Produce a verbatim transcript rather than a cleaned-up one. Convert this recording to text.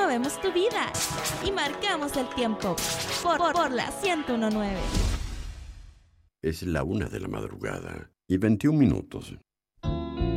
movemos tu vida y marcamos el tiempo por, por, por la ciento uno punto nueve. Es la una de la madrugada y veintiún minutos.